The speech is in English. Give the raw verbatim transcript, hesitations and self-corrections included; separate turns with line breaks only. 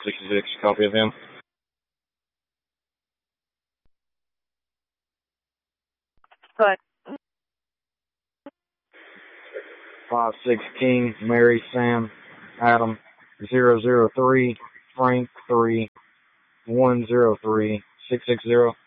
sixty-six, copy of him.
Good.
five six King, Mary, Sam, Adam, zero zero three, Frank three, one zero three, six six zero.